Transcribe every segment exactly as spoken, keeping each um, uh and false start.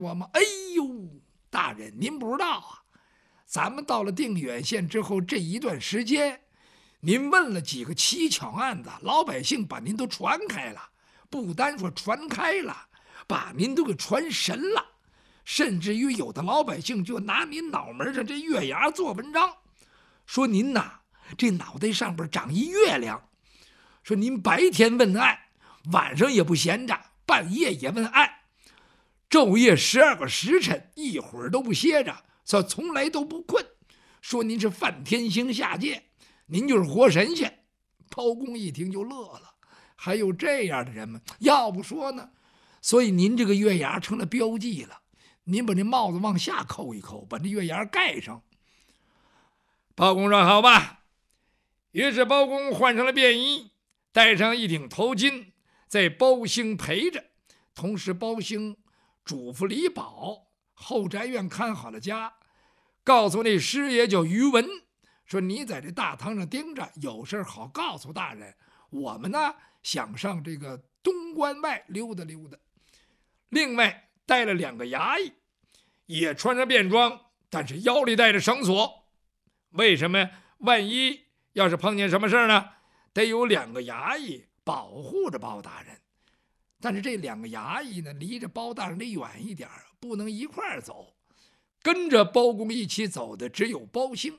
我吗？哎呦，大人，您不知道啊，咱们到了定远县之后这一段时间，您问了几个蹊跷案子，老百姓把您都传开了，不单说传开了，把您都给传神了，甚至于有的老百姓就拿您脑门上这月牙做文章，说您呐，这脑袋上边长一月亮，说您白天问案，晚上也不闲着，半夜也问案，昼夜十二个时辰，一会儿都不歇着，说从来都不困，说您是梵天星下界，您就是活神仙。包公一听就乐了，还有这样的人吗？要不说呢，所以您这个月牙成了标记了，您把这帽子往下扣一扣，把这月牙盖上。包公说好吧，于是包公换上了便衣，戴上一顶头巾，在包兴陪着，同时包兴嘱咐李宝后宅院看好了家，告诉那师爷叫于文，说你在这大堂上盯着，有事好告诉大人，我们呢想上这个东关外溜达溜达。另外带了两个衙役，也穿着便装，但是腰里带着绳索。为什么？万一要是碰见什么事呢，得有两个衙役保护着包大人。但是这两个衙役呢，离着包大人得远一点，不能一块儿走。跟着包公一起走的只有包兴。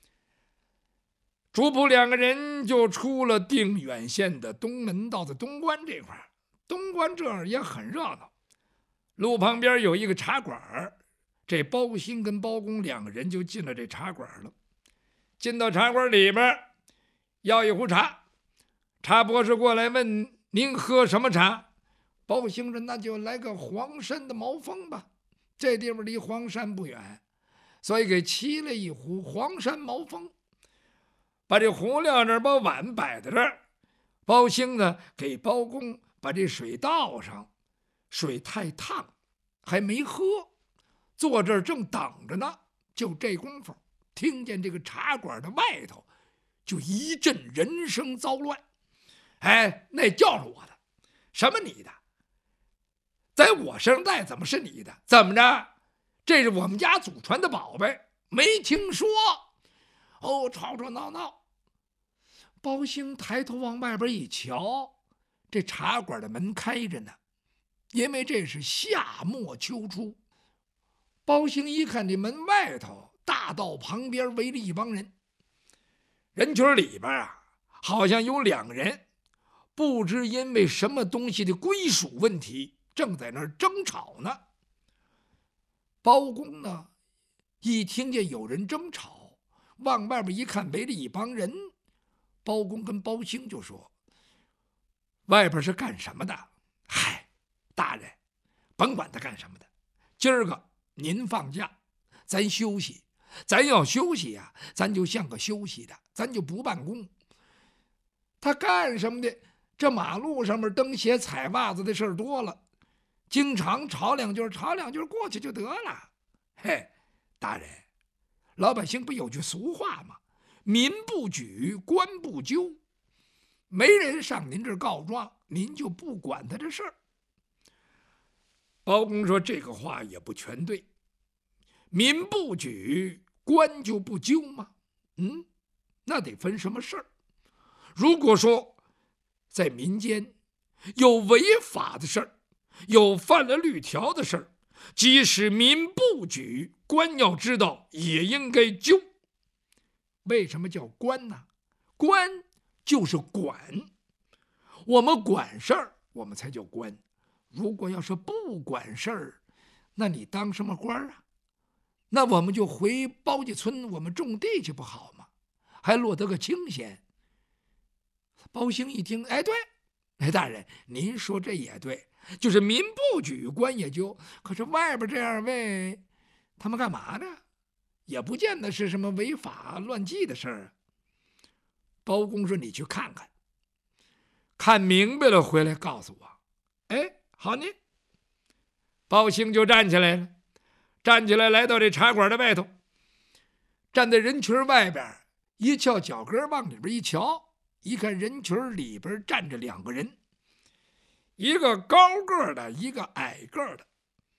主仆两个人就出了定远县的东门，到的东关这块。东关这儿也很热闹，路旁边有一个茶馆，这包兴跟包公两个人就进了这茶馆了。进到茶馆里边，要一壶茶，茶博士过来问您喝什么茶？包兴说那就来个黄山的毛峰吧，这地方离黄山不远，所以给沏了一壶黄山毛峰，把这壶撂那儿，把碗摆在这儿。包兴呢给包公把这水倒上，水太烫还没喝，坐这儿正等着呢。就这功夫，听见这个茶馆的外头就一阵人声骚乱。哎，那叫是我的，什么你的？在我身上戴怎么是你的？怎么着？这是我们家祖传的宝贝，没听说？哦，吵吵闹闹。包兴抬头往外边一瞧，这茶馆的门开着呢，因为这是夏末秋初。包兴一看这门外头大道旁边围了一帮人，人群里边啊，好像有两个人，不知因为什么东西的归属问题，正在那儿争吵呢。包公呢，一听见有人争吵，往外边一看，围了一帮人。包公跟包兴就说：“外边是干什么的？嗨，大人，甭管他干什么的，今儿个您放假，咱休息。咱要休息呀、啊，咱就像个休息的，咱就不办公。他干什么的？这马路上面蹬鞋踩袜子的事儿多了，经常吵两句，吵两句过去就得了。嘿，大人，老百姓不有句俗话吗？民不举，官不究。没人上您这儿告状，您就不管他这事儿。”包公说这个话也不全对，民不举，官就不究吗？嗯，那得分什么事儿。如果说在民间有违法的事儿，有犯了律条的事儿，即使民不举，官要知道也应该究。为什么叫官呢？官就是管，我们管事儿，我们才叫官。如果要是不管事儿，那你当什么官啊？那我们就回包家村，我们种地去不好吗？还落得个清闲。包兴一听，哎，对，哎，大人，您说这也对，就是民不举，官也究。可是外边这二位，他们干嘛呢？也不见得是什么违法乱纪的事儿。包公说：“你去看看，看明白了回来告诉我。”哎，好呢。包兴就站起来了，站起来来到这茶馆的外头，站在人群外边，一翘脚跟往里边一瞧，一看人群里边站着两个人，一个高个的，一个矮个的。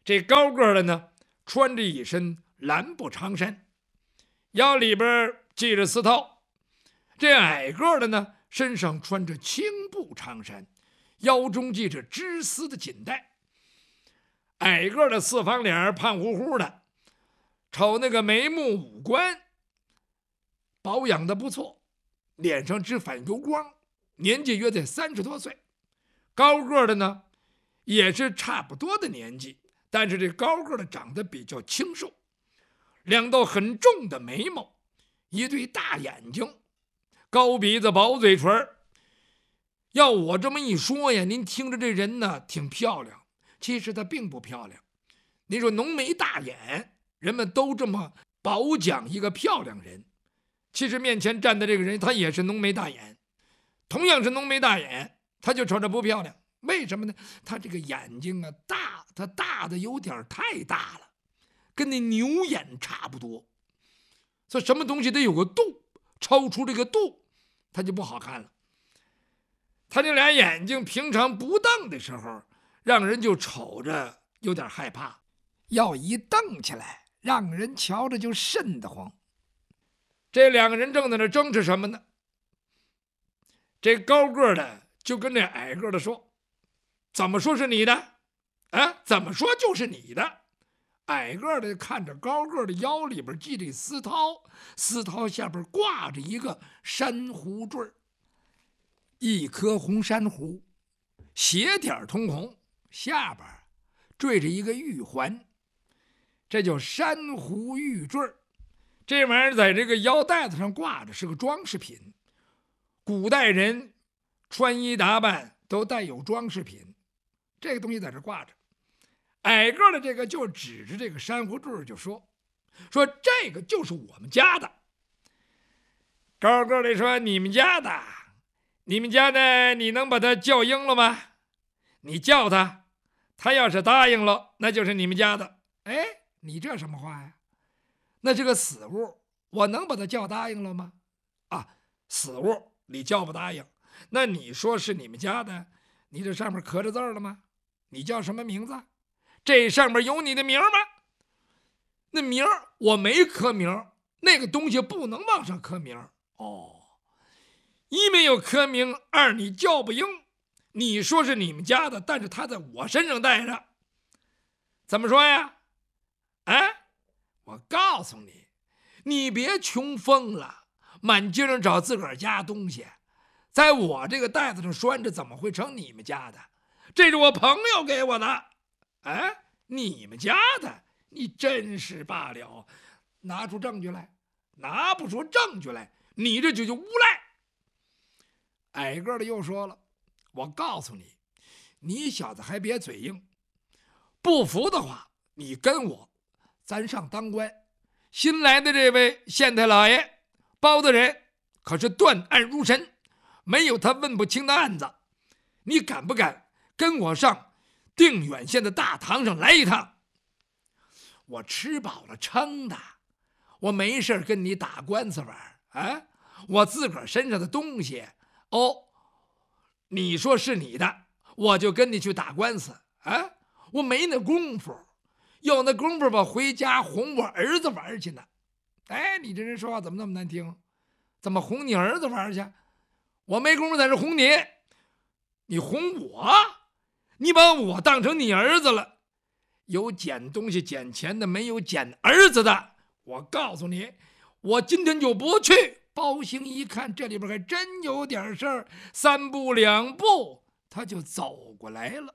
这高个的呢，穿着一身蓝布长衫，腰里边系着丝绦；这矮个的呢，身上穿着青布长衫，腰中系着织丝的锦带。矮个的四方脸，胖乎乎的，瞅那个眉目五官保养的不错，脸上只反油光，年纪约在三十多岁。高个的呢，也是差不多的年纪，但是这高个的长得比较清瘦，两道很重的眉毛，一对大眼睛，高鼻子薄嘴唇。要我这么一说呀，您听着这人呢挺漂亮，其实她并不漂亮。你说浓眉大眼，人们都这么褒奖一个漂亮人，其实面前站的这个人，他也是浓眉大眼，同样是浓眉大眼，他就瞅着不漂亮。为什么呢？他这个眼睛啊大，他大的有点太大了，跟那牛眼差不多。所以什么东西得有个度，超出这个度，它就不好看了。他这俩眼睛平常不瞪的时候，让人就瞅着有点害怕，要一瞪起来，让人瞧着就瘆得慌。这两个人正在那争执什么呢？这高个的就跟这矮个的说：“怎么说是你的？啊，怎么说就是你的？”矮个的看着高个的腰里边系着丝绦，丝绦下边挂着一个珊瑚坠，一颗红珊瑚，斜点通红，下边坠着一个玉环，这叫珊瑚玉坠。这玩意儿在这个腰带子上挂着，是个装饰品。古代人穿衣打扮都带有装饰品，这个东西在这挂着。矮个的这个就指着这个珊瑚坠就说：“说这个就是我们家的。”高个的说：“你们家的？你们家的，你能把他叫应了吗？你叫他，他要是答应了，那就是你们家的。”哎，你这什么话呀？那这个死物，我能把他叫答应了吗？啊，死物你叫不答应，那你说是你们家的，你这上面刻着字了吗？你叫什么名字？这上面有你的名吗？那名我没刻名，那个东西不能往上刻名。哦，一没有刻名，二你叫不应。你说是你们家的，但是他在我身上带着，怎么说呀？啊，我告诉你，你别穷疯了，满街上找自个儿家东西，在我这个袋子上拴着，怎么会成你们家的？这是我朋友给我的。哎，你们家的，你真是罢了！拿出证据来，拿不出证据来，你这就叫诬赖。矮个的又说了：“我告诉你，你小子还别嘴硬，不服的话，你跟我，咱上当官。新来的这位县太老爷包大人可是断案如神，没有他问不清的案子。你敢不敢跟我上定远县的大堂上来一趟？我吃饱了撑的，我没事跟你打官司玩啊！我自个儿身上的东西，哦，你说是你的，我就跟你去打官司啊！我没那功夫，有那功夫吧，回家哄我儿子玩去呢。哎，你这人说话怎么那么难听？怎么哄你儿子玩去？我没功夫在这哄你，你哄我？你把我当成你儿子了？有捡东西捡钱的，没有捡儿子的。我告诉你，我今天就不去。包兴一看这里边还真有点事儿，三步两步他就走过来了。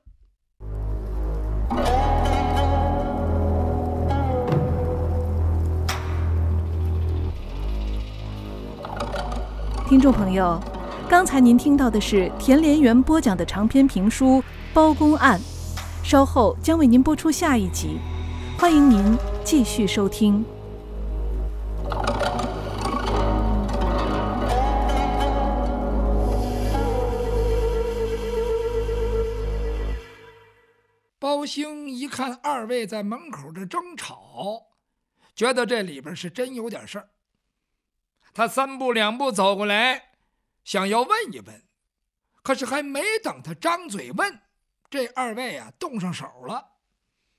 听众朋友，刚才您听到的是田连元播讲的长篇评书《包公案》，稍后将为您播出下一集，欢迎您继续收听。 包兴一看二位在门口这争吵，觉得这里边是真有点事儿。他三步两步走过来，想要问一问，可是还没等他张嘴问，这二位啊动上手了。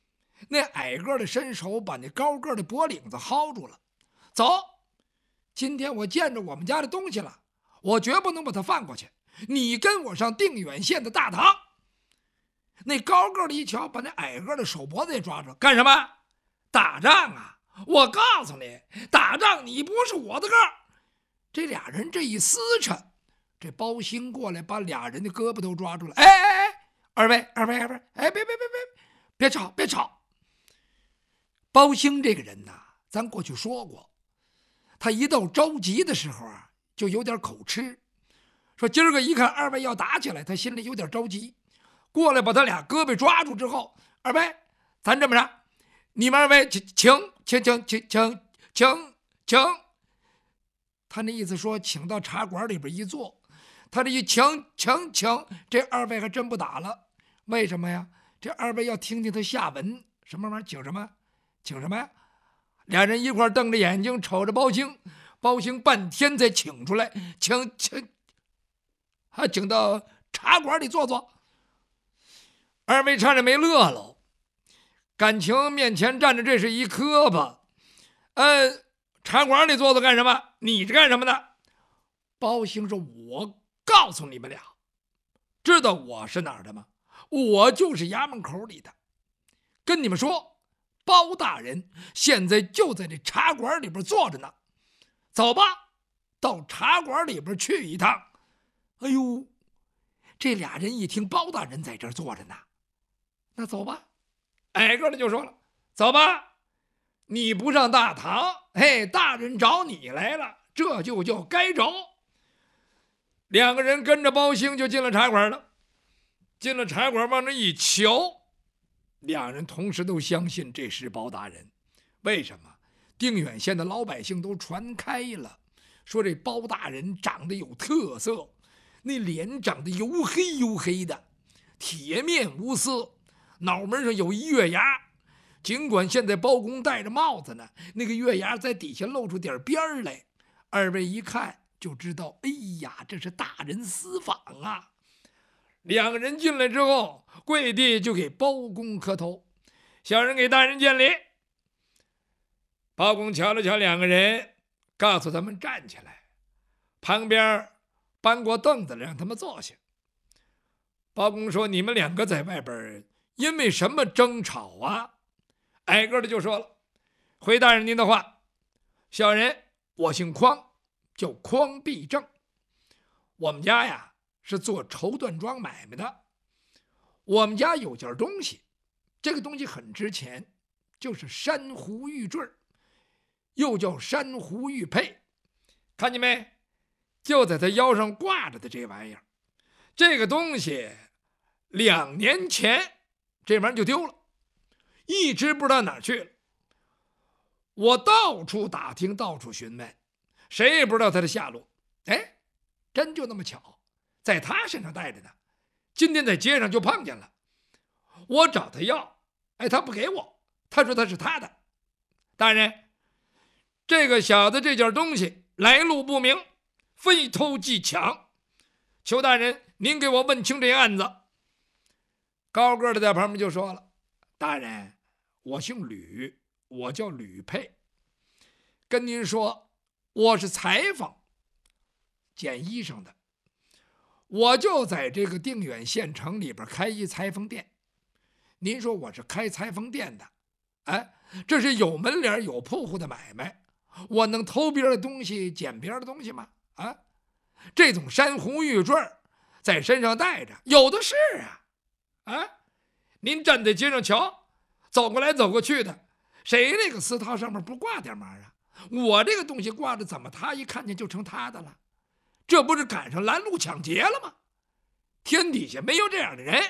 那矮个的伸手把那高个的脖领子薅住了。走，今天我见着我们家的东西了，我绝不能把它放过去。你跟我上定远县的大堂。那高个的一瞧，把那矮个的手脖子也抓住，干什么？打仗啊！我告诉你，打仗你不是我的个儿。这俩人这一撕扯，这包兴过来把俩人的胳膊都抓住了。哎哎哎，二位二位二位，哎别别别别别吵别吵。包兴这个人呐，咱过去说过，他一到着急的时候啊，就有点口吃。说今儿个一看二位要打起来，他心里有点着急，过来把他俩胳膊抓住之后，二位，咱这么着，你们二位请请请请请请请请，他那意思说请到茶馆里边一坐，他这一请请请，这二位还真不打了。为什么呀？这二位要听听他下文，什么玩意儿？请什么？请什么呀？俩人一块瞪着眼睛瞅着包兴，包兴半天才请出来，请请。还请到茶馆里坐坐。二位差点没乐喽，感情面前站着这是一磕巴。呃，茶馆里坐坐干什么？你是干什么的？包兴说：“我告诉你们俩，知道我是哪儿的吗？我就是衙门口里的。跟你们说，包大人现在就在这茶馆里边坐着呢。走吧，到茶馆里边去一趟。”哎呦，这俩人一听包大人在这儿坐着呢，那走吧。矮个的就说了：“走吧，你不上大堂，嘿，大人找你来了，这就叫该着。”两个人跟着包兴就进了茶馆了。进了茶馆往那一瞧，两人同时都相信这是包大人。为什么？定远县的老百姓都传开了，说这包大人长得有特色。那脸长得黝黑黝黑的，铁面无私，脑门上有一月牙，尽管现在包公戴着帽子呢，那个月牙在底下露出点边儿来。二位一看就知道，哎呀，这是大人私访啊！两个人进来之后，跪地就给包公磕头：“小人给大人见礼。”包公瞧了瞧两个人，告诉他们站起来，旁边搬过凳子来让他们坐下。包公说：“你们两个在外边因为什么争吵啊？”矮个的就说了：“回大人您的话，小人我姓匡，叫匡必正。我们家呀是做绸缎庄买卖的。我们家有件东西，这个东西很值钱，就是珊瑚玉坠，又叫珊瑚玉佩。看见没？就在他腰上挂着的这玩意儿，这个东西两年前这玩意儿就丢了，一直不知道哪儿去了。我到处打听，到处询问，谁也不知道他的下落。哎，真就那么巧，在他身上带着呢。今天在街上就碰见了，我找他要，哎，他不给我，他说他是他的。大人，这个小子这件东西来路不明，非偷即抢，求大人您给我问清这案子。高个的在旁边就说了：“大人，我姓吕，我叫吕佩，跟您说，我是裁缝，捡衣裳的，我就在这个定远县城里边开一裁缝店。您说我是开裁缝店的，哎，这是有门脸有铺户的买卖，我能偷别人的东西捡别人的东西吗？啊，这种珊瑚玉坠在身上带着有的是啊。啊，您站在街上瞧，走过来走过去的，谁那个丝绦上面不挂点嘛啊？我这个东西挂着，怎么他一看见就成他的了？这不是赶上拦路抢劫了吗？天底下没有这样的人。”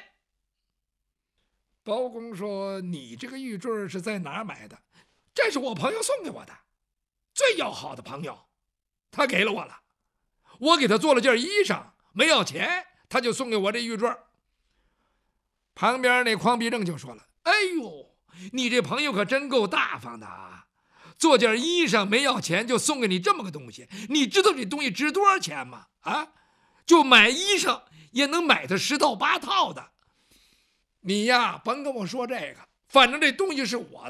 包公说：“你这个玉坠是在哪儿买的？”“这是我朋友送给我的，最要好的朋友，他给了我了。我给他做了件衣裳，没要钱，他就送给我这玉坠。”旁边那匡必正就说了：“哎呦，你这朋友可真够大方的啊！做件衣裳没要钱就送给你这么个东西，你知道这东西值多少钱吗？啊，就买衣裳也能买它十套八套的。你呀，甭跟我说这个， 反正这东西是我的。